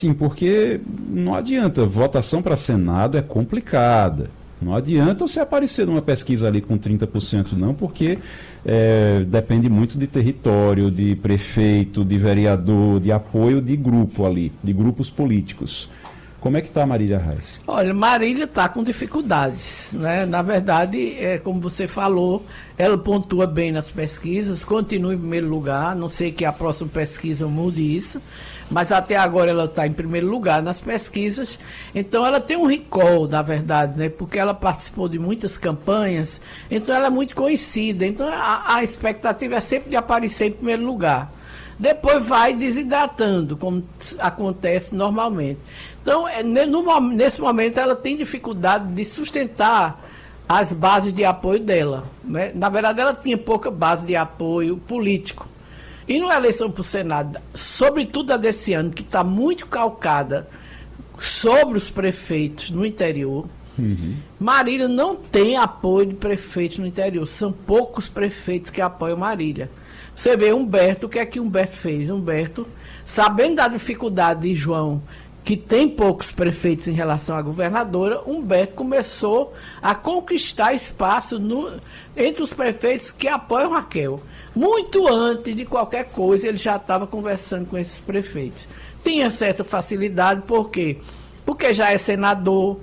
Sim, porque não adianta, votação para Senado é complicada. Não adianta você aparecer numa pesquisa ali com 30% não, porque depende muito de território, de prefeito, de vereador, de apoio de grupo ali, de grupos políticos. Como é que está a Marília Reis? Olha, Marília está com dificuldades, né? Na verdade, como você falou, ela pontua bem nas pesquisas, continua em primeiro lugar, não sei que a próxima pesquisa mude isso, mas até agora ela está em primeiro lugar nas pesquisas, então ela tem um recall, na verdade, né? Porque ela participou de muitas campanhas, então ela é muito conhecida, então a expectativa é sempre de aparecer em primeiro lugar. Depois vai desidratando, como acontece normalmente. Então, nesse momento, ela tem dificuldade de sustentar as bases de apoio dela, né? Na verdade, ela tinha pouca base de apoio político. E numa eleição para o Senado, sobretudo a desse ano, que está muito calcada sobre os prefeitos no interior, Marília não tem apoio de prefeitos no interior. São poucos prefeitos que apoiam Marília. Você vê Humberto, o que é que Humberto fez? Humberto, sabendo da dificuldade de João, que tem poucos prefeitos em relação à governadora, Humberto começou a conquistar espaço entre os prefeitos que apoiam Raquel. Muito antes de qualquer coisa, ele já estava conversando com esses prefeitos. Tinha certa facilidade, por quê? Porque já é senador,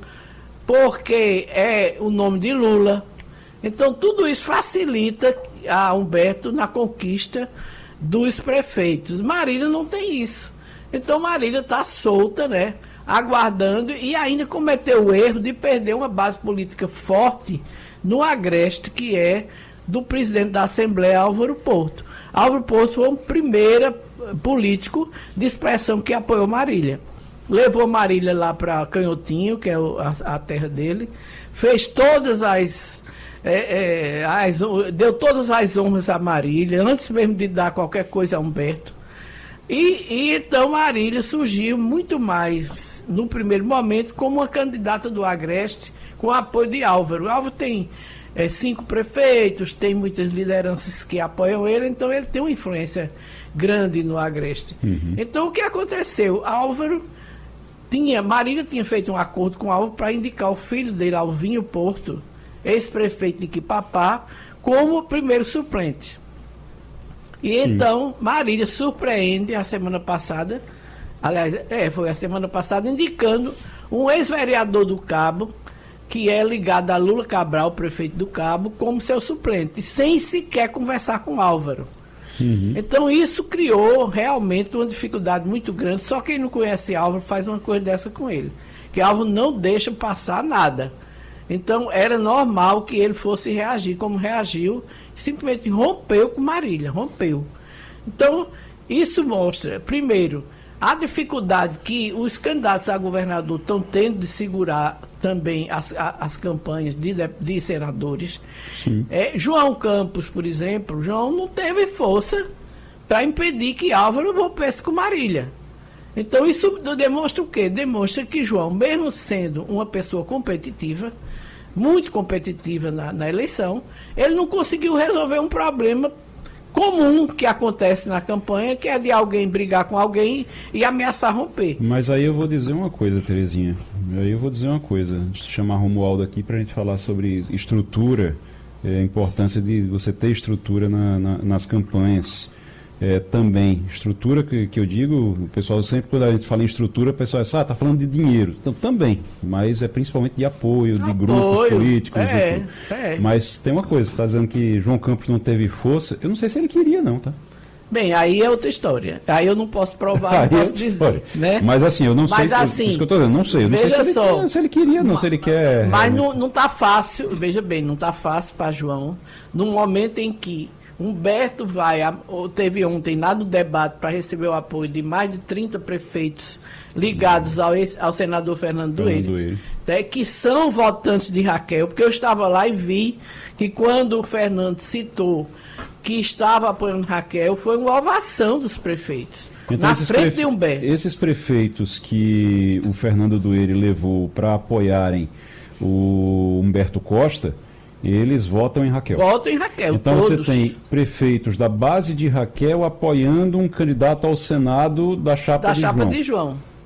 porque é o nome de Lula. Então, tudo isso facilita a Humberto na conquista dos prefeitos. Marília não tem isso. Então, Marília está solta, né? Aguardando, e ainda cometeu o erro de perder uma base política forte no Agreste, que é do presidente da Assembleia, Álvaro Porto. Álvaro Porto foi o primeiro político de expressão que apoiou Marília. Levou Marília lá para Canhotinho, que é a terra dele, fez todas deu todas as honras a Marília, antes mesmo de dar qualquer coisa a Humberto. E então Marília surgiu muito mais, no primeiro momento, como uma candidata do Agreste, com apoio de Álvaro. O Álvaro tem 5 prefeitos, tem muitas lideranças que apoiam ele, então ele tem uma influência grande no Agreste. Então o que aconteceu? Marília tinha feito um acordo com Álvaro para indicar o filho dele, Alvinho Porto, ex-prefeito de Quipapá, como primeiro suplente. E então, Marília surpreende a semana passada, aliás, foi a semana passada, indicando um ex-vereador do Cabo, que é ligado a Lula Cabral, prefeito do Cabo, como seu suplente, sem sequer conversar com Álvaro. Então, isso criou realmente uma dificuldade muito grande. Só quem não conhece Álvaro faz uma coisa dessa com ele, que Álvaro não deixa passar nada. Então, era normal que ele fosse reagir como reagiu, simplesmente rompeu com Marília, rompeu. Então, isso mostra, primeiro, a dificuldade que os candidatos a governador estão tendo de segurar também as campanhas de senadores. João Campos, por exemplo, João não teve força para impedir que Álvaro rompesse com Marília. Então, isso demonstra o quê? Demonstra que João, mesmo sendo uma pessoa competitiva, muito competitiva na eleição, ele não conseguiu resolver um problema comum que acontece na campanha, que é de alguém brigar com alguém e ameaçar romper. Mas aí eu vou dizer uma coisa, Terezinha. Deixa eu chamar Romualdo aqui para a gente falar sobre estrutura, a importância de você ter estrutura nas campanhas. Também, estrutura que eu digo, o pessoal sempre, quando a gente fala em estrutura, o pessoal está falando de dinheiro. Então, também, mas é principalmente de apoio, de grupos políticos. Mas tem uma coisa, você está dizendo que João Campos não teve força, eu não sei se ele queria não, tá? Bem, aí é outra história. Aí eu não posso provar, não posso dizer. Né? Mas assim, eu não sei, assim, isso que eu estou dizendo, não sei. Eu não sei se ele queria, não, se ele quer... Mas não está fácil, veja bem, não está fácil para João, no momento em que Humberto teve ontem lá no debate para receber o apoio de mais de 30 prefeitos ligados ao senador Fernando Dueire, que são votantes de Raquel, porque eu estava lá e vi que quando o Fernando citou que estava apoiando Raquel, foi uma ovação dos prefeitos, então, na frente de Humberto. Esses prefeitos que o Fernando Dueire levou para apoiarem o Humberto Costa, eles votam em Raquel. Votam em Raquel, então todos. Você tem prefeitos da base de Raquel apoiando um candidato ao Senado da chapa de João.